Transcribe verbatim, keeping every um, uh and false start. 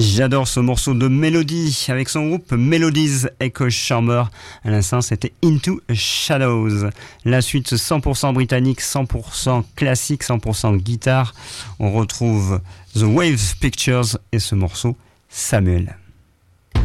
J'adore ce morceau de Melody avec son groupe Melodies Echo Chamber. À l'instant, c'était Into Shadows. La suite cent pour cent britannique, cent pour cent classique, cent pour cent guitare. On retrouve The Wave Pictures et ce morceau Samuel.